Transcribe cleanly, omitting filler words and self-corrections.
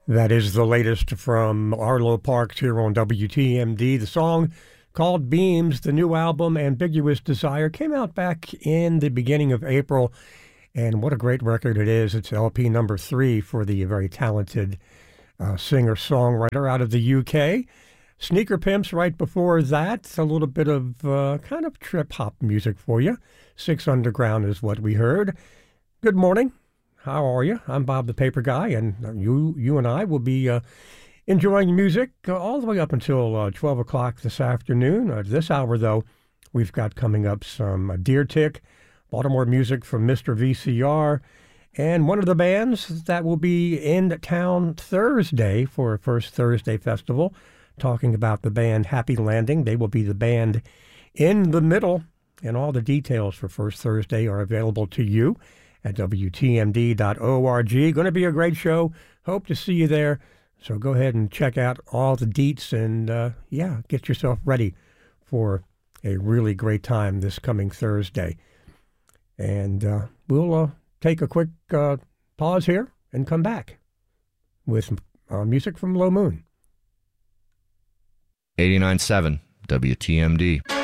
That is the latest from Arlo Parks here on WTMD. The song called Beams, the new album Ambiguous Desire, came out back in the beginning of April. And what a great record it is. It's LP number 3 for the very talented singer-songwriter out of the UK. Sneaker Pimps right before that. A little bit of kind of trip-hop music for you. Six Underground is what we heard. Good morning. How are you? I'm Bob the Paper Guy, and you and I will be enjoying music all the way up until 12 o'clock this afternoon. This hour, though, we've got coming up some Deer Tick, Baltimore music from Mr. VCR, and one of the bands that will be in town Thursday for First Thursday Festival, talking about the band Happy Landing. They will be the band in the middle, and all the details for First Thursday are available to you at WTMD.org. Going to be a great show. Hope to see you there. So go ahead and check out all the deets and, get yourself ready for a really great time this coming Thursday. And we'll take a quick pause here and come back with music from Low Moon. 89.7 WTMD.